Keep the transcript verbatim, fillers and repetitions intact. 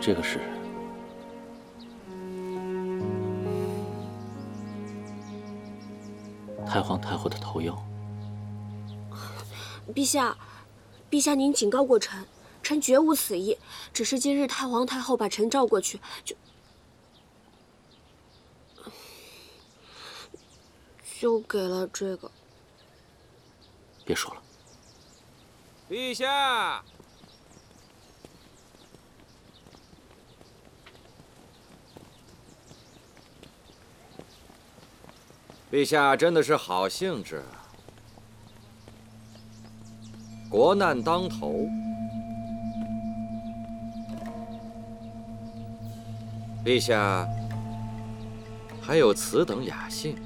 这个是太皇太后的头药。 陛下，陛下您警告过臣，臣绝无此意，只是今日太皇太后把臣召过去，就就给了这个。 别说了。 陛下。 陛下真的是好兴致啊！国难当头，陛下还有此等雅兴。